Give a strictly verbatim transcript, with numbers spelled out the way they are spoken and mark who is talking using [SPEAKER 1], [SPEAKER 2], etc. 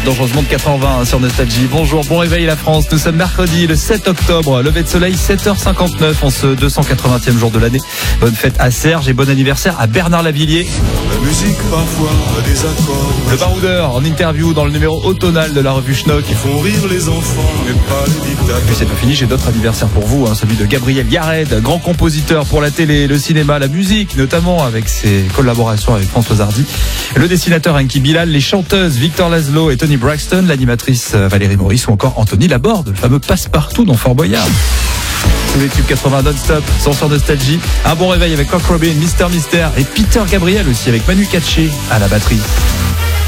[SPEAKER 1] Dangereusement de quatre heures vingt sur Nostalgie. Bonjour, bon réveil la France. Nous sommes mercredi le sept octobre. Lever de soleil sept heures cinquante-neuf en ce deux cent quatre-vingtième jour de l'année. Bonne fête à Serge et bon anniversaire à Bernard Lavillier.
[SPEAKER 2] La musique parfois a des accords.
[SPEAKER 1] Le baroudeur en interview dans le numéro automnal de la revue Schnock.
[SPEAKER 2] Ils font rire les enfants mais pas les dictateurs.
[SPEAKER 1] Et puis c'est pas fini, j'ai d'autres anniversaires pour vous, hein, celui de Gabriel Yared, grand compositeur pour la télé, le cinéma, la musique, notamment avec ses collaborations avec Françoise Hardy, le dessinateur Enki Bilal, les chanteuses Victor Laszlo et Toni Braxton, l'animatrice Valérie Maurice ou encore Anthony Laborde, le fameux passe-partout dans Fort Boyard. Tous les tubes quatre-vingts non-stop sont sur Nostalgie. Un bon réveil avec Cock Robin, Mister Mister et Peter Gabriel aussi avec Manu Katché à la batterie.